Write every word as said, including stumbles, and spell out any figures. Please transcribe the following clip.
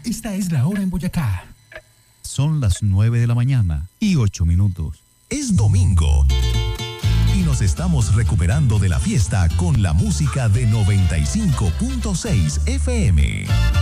Esta es la hora en Boyacá. Son las nueve de la mañana y ocho minutos. Es domingo y nos estamos recuperando de la fiesta con la música de noventa y cinco punto seis F M.